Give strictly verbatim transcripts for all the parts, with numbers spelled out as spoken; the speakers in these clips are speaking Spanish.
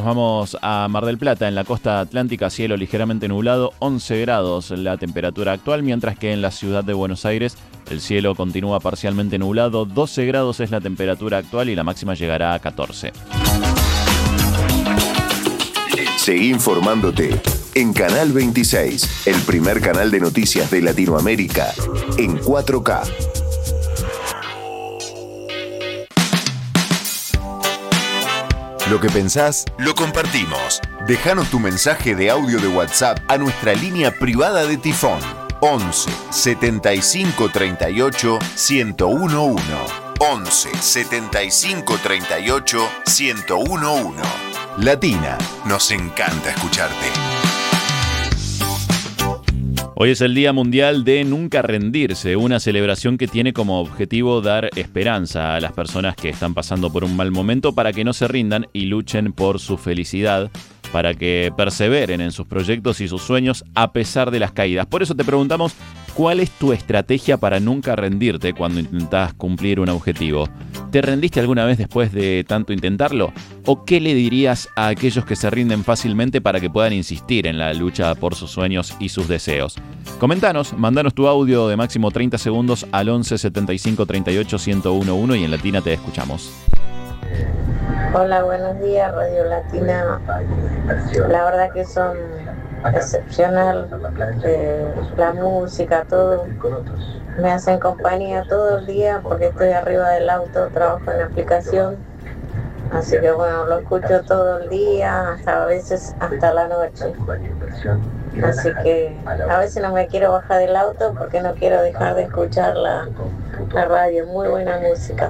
vamos a Mar del Plata, en la costa atlántica, cielo ligeramente nublado, once grados la temperatura actual, mientras que en la ciudad de Buenos Aires el cielo continúa parcialmente nublado, doce grados es la temperatura actual y la máxima llegará a catorce. Seguí informándote en Canal veintiséis, el primer canal de noticias de Latinoamérica en cuatro K. Lo que pensás, lo compartimos. Déjanos tu mensaje de audio de WhatsApp a nuestra línea privada de Tifón. once setenta y cinco treinta y ocho ciento uno. once setenta y cinco treinta y ocho ciento uno. Latina, nos encanta escucharte. Hoy es el Día Mundial de Nunca Rendirse, una celebración que tiene como objetivo dar esperanza a las personas que están pasando por un mal momento para que no se rindan y luchen por su felicidad, para que perseveren en sus proyectos y sus sueños a pesar de las caídas. Por eso te preguntamos, ¿cuál es tu estrategia para nunca rendirte cuando intentás cumplir un objetivo? ¿Te rendiste alguna vez después de tanto intentarlo? ¿O qué le dirías a aquellos que se rinden fácilmente para que puedan insistir en la lucha por sus sueños y sus deseos? Comentanos, mandanos tu audio de máximo treinta segundos al once setenta y cinco treinta y ocho ciento uno y en Latina te escuchamos. Hola, buenos días, Radio Latina. La verdad que son excepcional, eh, la música, todo. Me hacen compañía todo el día porque estoy arriba del auto, trabajo en la aplicación. Así que bueno, lo escucho todo el día, hasta a veces hasta la noche. Así que a veces no me quiero bajar del auto porque no quiero dejar de escuchar la, la radio. Muy buena música.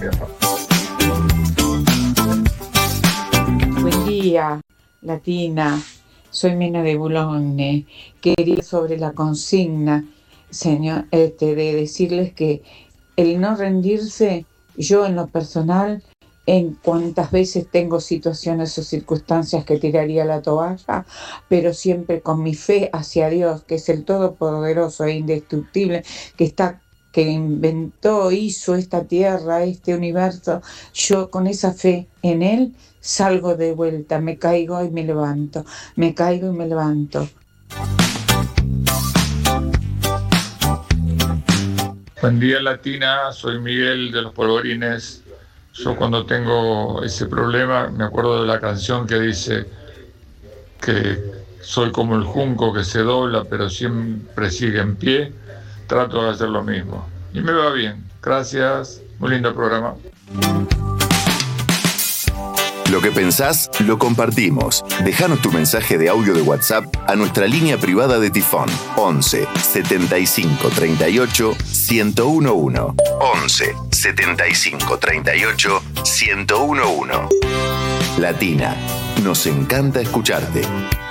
Buen día, Latina. Soy Mena de Boulogne. Quería sobre la consigna, señor, este, de decirles que el no rendirse, yo en lo personal, en cuantas veces tengo situaciones o circunstancias que tiraría la toalla, pero siempre con mi fe hacia Dios, que es el Todopoderoso e Indestructible, que está que inventó, hizo esta tierra, este universo. Yo con esa fe en Él salgo de vuelta, me caigo y me levanto, me caigo y me levanto. Buen día, Latina, soy Miguel de Los Polvorines. Yo cuando tengo ese problema me acuerdo de la canción que dice que soy como el junco que se dobla pero siempre sigue en pie. Trato de hacer lo mismo y me va bien. Gracias, muy lindo programa. Lo que pensás, lo compartimos. Déjanos tu mensaje de audio de WhatsApp a nuestra línea privada de Tifón. once setenta y cinco treinta y ocho ciento uno. once setenta y cinco treinta y ocho ciento uno. Latina, nos encanta escucharte.